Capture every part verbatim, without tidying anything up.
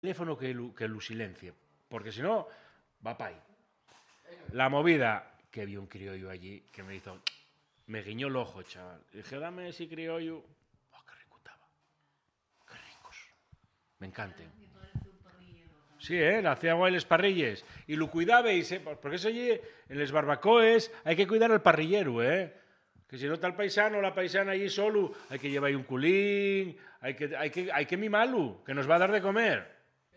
teléfono que lo, que lo silencie, porque si no, va pa' ahí. La movida, que vi un criollo allí que me hizo... Me guiñó el ojo, chaval. Y dije, dame ese criollo. Oh, qué rico estaba. Qué ricos. Me encantan. Sí, eh, le hacía guay les parrilles. Y lo cuidabais, eh, porque eso allí, en les barbacoes, hay que cuidar al parrillero, eh. Que si no está el paisano o la paisana allí solo, hay que llevar ahí un culín, hay que, hay que, hay que mimarlo, que nos va a dar de comer.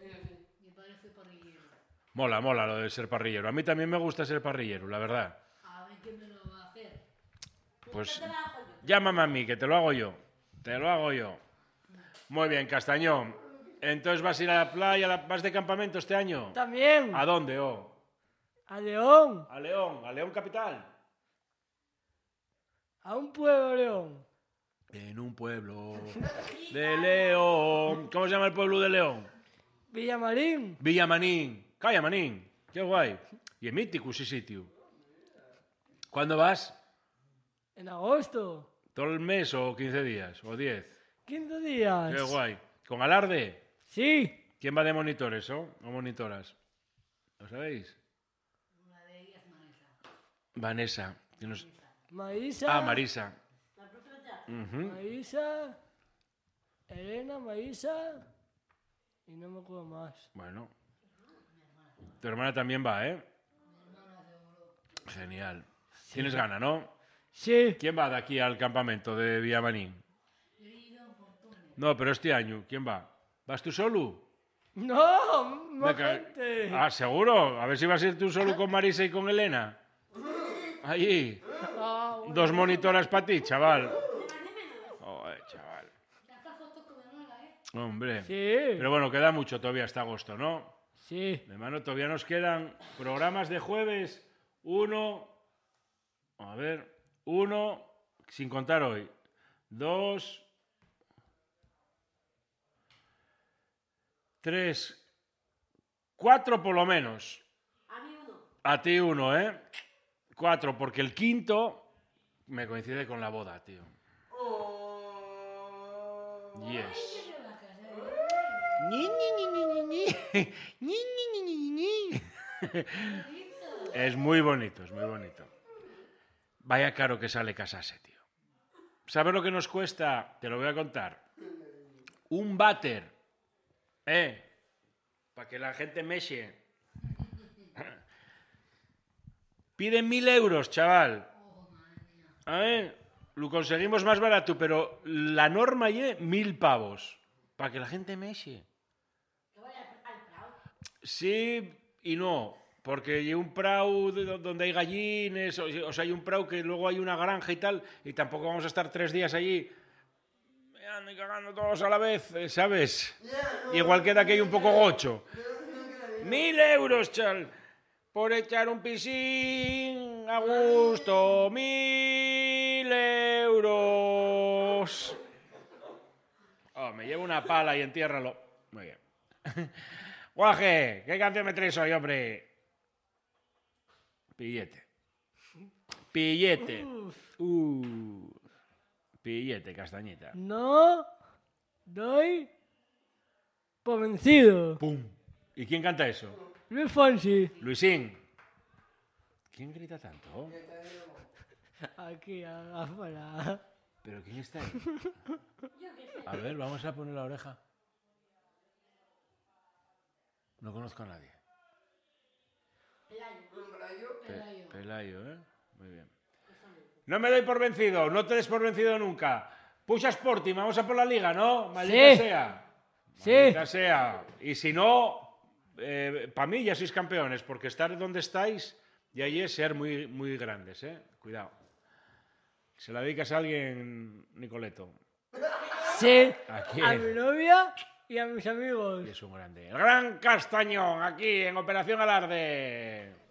Mola, mola lo de ser parrillero. A mí también me gusta ser parrillero, la verdad. A ver quién me lo va a hacer. Pues llámame a mí, que te lo hago yo. Te lo hago yo. Muy bien, Castañón. Entonces vas a ir a la playa, ¿vas de campamento este año? También. ¿A dónde, oh? A León. A León, a León capital. A un pueblo de León. En un pueblo de León. ¿Cómo se llama el pueblo de León? Villamarín. Villamanín. Calla, Manín. Qué guay. Y es mítico ese sitio. ¿Cuándo vas? En agosto. ¿Todo el mes o quince días? ¿O diez? quince días. Qué guay. ¿Con alarde? Sí. ¿Quién va de monitores, oh? ¿O monitoras? ¿Lo sabéis? Una de ellas, Vanessa. Vanessa. Que nos... Marisa. Ah, Marisa. La profeta. Uh-huh. Marisa. Elena, Marisa. Y no me acuerdo más. Bueno. Tu hermana también va, ¿eh? Genial. Sí. Tienes ganas, ¿no? Sí. ¿Quién va de aquí al campamento de Villamanín? No, pero este año, ¿quién va? ¿Vas tú solo? No, más Venga. gente. Ah, ¿seguro? A ver si vas a ir tú solo con Marisa y con Elena. Allí. Ah, bueno. Dos monitoras para ti, chaval. Joder, chaval. Hombre. Sí. Pero bueno, queda mucho todavía hasta agosto, ¿no? Sí. Hermano, todavía nos quedan programas de jueves. Uno. A ver. Uno. Sin contar hoy. Dos. Tres. Cuatro por lo menos. A mí uno. A ti uno, ¿eh? Cuatro, porque el quinto me coincide con la boda, tío. Yes. Ñi, ñi, ñi, ñi, ñi, ñi. Ñi, ñi, ñi, ñi, ñi. Es muy bonito, es muy bonito. Vaya caro que sale casarse, tío. ¿Sabes lo que nos cuesta? Te lo voy a contar. Un váter, ¿eh? Para que la gente meche. Piden mil euros, chaval. A ver, lo conseguimos más barato, pero la norma es mil pavos. Para que la gente meche. Sí y no, porque hay un prau donde hay gallines, o sea, hay un prau que luego hay una granja y tal, y tampoco vamos a estar tres días allí meando y cagando todos a la vez, ¿sabes? Igual queda que hay un poco gocho. Mil euros, chal, por echar un pisín a gusto, mil euros. Oh, me llevo una pala y entiérralo. Muy bien. Guaje, ¿qué canción me traes hoy, hombre? Pillete. Pillete. Uh, pillete, Castañita. No doy por vencido. Pum. ¿Y quién canta eso? Luis Fonsi. Luisín. ¿Quién grita tanto? Aquí, afuera. ¿Pero quién está ahí? A ver, vamos a poner la oreja. No conozco a nadie. Pe- Pelayo, ¿eh? Muy bien. No me doy por vencido, no te des por vencido nunca. Pucha Sporting, vamos a por la liga, ¿no? Maldita Sí. sea. Sí. Maldita sea. Y si no, eh, para mí ya sois campeones, porque estar donde estáis y ahí es ser muy, muy grandes, ¿eh? Cuidado. Se la dedicas a alguien, Nicoleto. Sí. ¿A A quién? mi novia y a mis amigos. Y es un grande. El gran Castañón, aquí en Operación Alarde.